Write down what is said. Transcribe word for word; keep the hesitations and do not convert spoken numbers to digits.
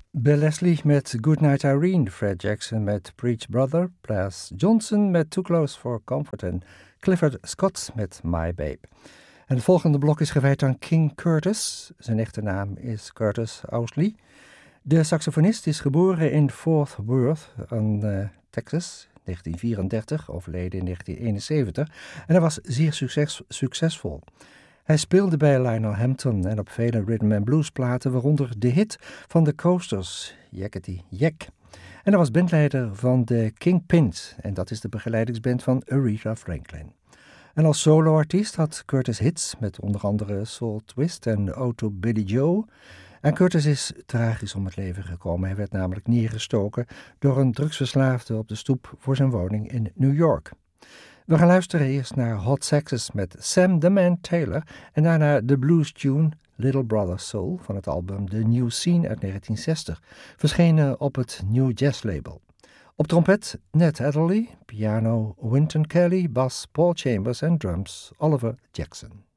Bill Leslie met Goodnight Irene, Fred Jackson met Preach Brother, Plas Johnson met Too Close for Comfort en Clifford Scott met My Babe. En het volgende blok is gewijd aan King Curtis. Zijn echte naam is Curtis Ousley. De saxofonist is geboren in Fort Worth, in uh, Texas, negentien vierendertig, overleden in negentien eenenzeventig. En hij was zeer succes, succesvol. Hij speelde bij Lionel Hampton en op vele rhythm and blues platen, waaronder de hit van de Coasters, Yakety Yak. En hij was bandleider van de Kingpins, en dat is de begeleidingsband van Aretha Franklin. En als soloartiest had Curtis hits met onder andere Soul Twist en Ode to Billy Joe. En Curtis is tragisch om het leven gekomen. Hij werd namelijk neergestoken door een drugsverslaafde op de stoep voor zijn woning in New York. We gaan luisteren eerst naar Hot Saxes met Sam the Man Taylor en daarna de blues tune Little Brother Soul van het album The New Scene uit negentien zestig, verschenen op het New Jazz label. Op trompet Ned Adderley, piano Wynton Kelly, bas Paul Chambers en drums Oliver Jackson.